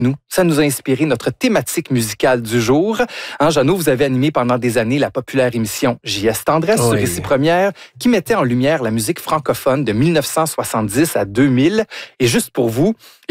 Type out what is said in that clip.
nous. Ça nous a inspiré notre thématique musicale du jour. Jeannot, vous avez animé pendant des années la populaire émission JS Tendresse sur Ici Première, qui mettait en lumière la musique francophone de 1970 à 2000. Et juste pour vous,